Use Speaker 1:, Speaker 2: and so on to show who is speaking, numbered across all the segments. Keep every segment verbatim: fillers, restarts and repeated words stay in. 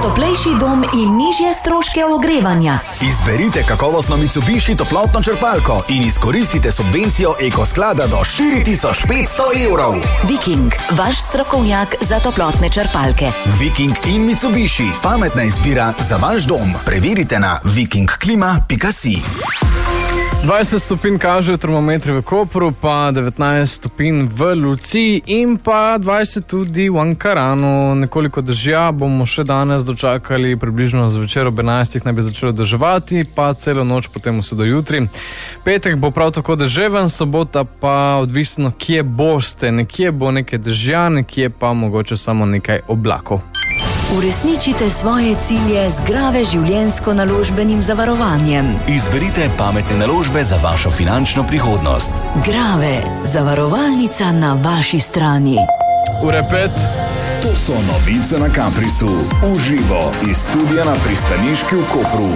Speaker 1: toplejši dom in nižje stroške ogrevanja.
Speaker 2: Izberite kakovostno Mitsubishi toplotno črpalko in izkoristite subvencijo Ekosklada do štiri tisoč petsto evrov.
Speaker 1: Viking, vaš strokovnjak za toplotne črpalke.
Speaker 2: Viking in Mitsubishi, pametna izbira za vaš dom. Preverite na viking klima pika si.
Speaker 3: dvajset stopinj kažejo termometri v Kopru, pa devetnajst stopinj v Luciji in pa dvajset tudi v Ankaranu. Nekoliko dežja bomo še danes dočakali, približno zvečer ob enajstih naj bi začelo deževati, pa celo noč potem vse do jutri. Petek bo prav tako deževen, sobota pa odvisno, kje boste. Nekje bo nekaj dežja, nekje pa mogoče samo nekaj oblakov.
Speaker 1: Uresničite svoje cilje z Grave življenjsko-naložbenim zavarovanjem.
Speaker 2: Izberite pametne naložbe za vašo finančno prihodnost.
Speaker 1: Grave, zavarovalnica na vaši strani.
Speaker 3: Ure pet.
Speaker 4: To so novice na Kamprisu. Uživo iz studia na pristaniški v Kopru.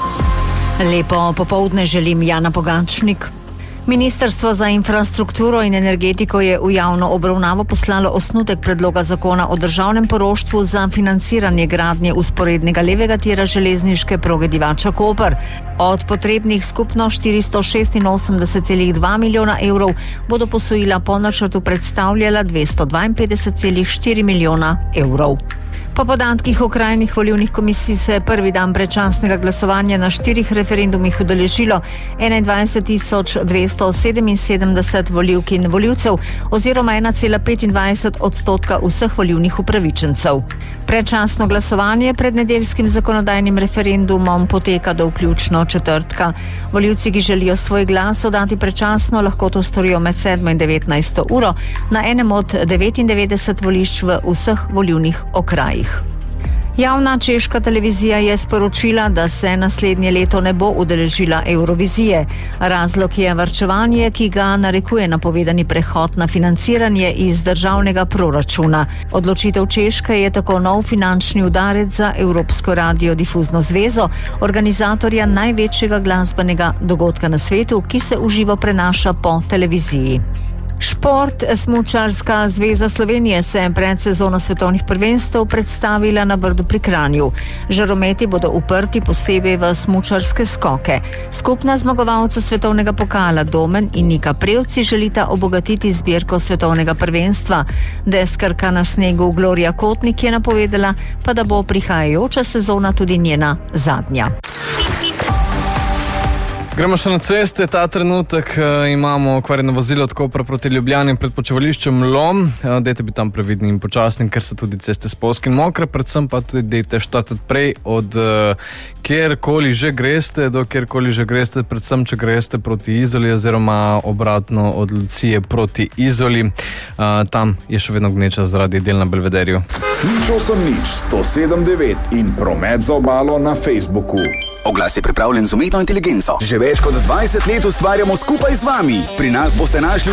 Speaker 5: Lepo popoldne želim, Jana Pogačnik. Ministrstvo za infrastrukturo in energetiko je v javno obravnavo poslalo osnutek predloga zakona o državnem poroštvu za financiranje gradnje vzporednega levega tira železniške proge Divača-Koper. Od potrebnih skupno štiristo šestinosemdeset celih dva milijona evrov bodo posojila po načrtu predstavljala dvesto dvainpetdeset celih štiri milijona evrov. Po podatkih okrajnih volilnih komisij se je prvi dan predčasnega glasovanja na štirih referendumih udeležilo enaindvajset tisoč dvesto sedeminsedemdeset volivk in volivcev oziroma ena cela petindvajset odstotka vseh volilnih upravičencev. Predčasno glasovanje pred nedeljskim zakonodajnim referendumom poteka do vključno četrtka. Volivci, ki želijo svoj glas oddati predčasno, lahko to storijo med sedmo in devetnajsto uro na enem od devetindevetdeset volišč v vseh volilnih okrajih. Javna češka televizija je sporočila, da se naslednje leto ne bo udeležila Evrovizije. Razlog je varčevanje, ki ga narekuje napovedani prehod na financiranje iz državnega proračuna. Odločitev Češke je tako nov finančni udarec za Evropsko radiodifuzno zvezo, organizatorja največjega glasbenega dogodka na svetu, ki se v živo prenaša po televiziji. Šport. Smučarska zveza Slovenije se je pred sezono svetovnih prvenstev predstavila na Brdu pri Kranju. Žarometi bodo uprti posebej v smučarske skoke. Skupna zmagovalca svetovnega pokala Domen in Nika Prevci želita obogatiti zbirko svetovnega prvenstva. Deskarka na snegu Gloria Kotnik je napovedala, pa da bo prihajajoča sezona tudi njena zadnja.
Speaker 3: Gremo še na ceste. Ta trenutek uh, imamo okvarjeno vozilo od Kopra proti Ljubljani pred počivališčem Lom. Uh, dejte bi tam previdni in počasni, ker so tudi ceste spolzke in mokre, predvsem pa tudi dejte štartati prej od uh, kjerkoli že greste, do kjerkoli že greste, predvsem če greste proti Izoli oziroma obratno od Lucije proti Izoli. Uh, tam je še vedno gneča zaradi del na Belvederju.
Speaker 4: Nič osem nič, sto sedem devet in promet za obalo na Facebooku.
Speaker 2: Oglas je pripravljen z umetno inteligenco. Že več kot dvajset let ustvarjamo skupaj z vami. Pri nas boste našli